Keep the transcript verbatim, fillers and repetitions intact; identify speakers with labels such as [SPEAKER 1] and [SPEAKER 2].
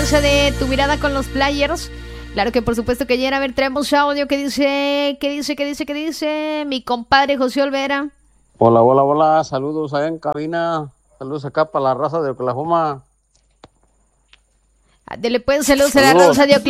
[SPEAKER 1] esa de Tu mirada con los players. Claro que por supuesto que ayer, a ver, traemos audio que dice, que dice, que dice, que dice mi compadre José Olvera.
[SPEAKER 2] Hola, hola, hola, saludos allá en cabina, saludos acá para la raza de Oklahoma.
[SPEAKER 1] Dele pues saludos a la raza de Oklahoma.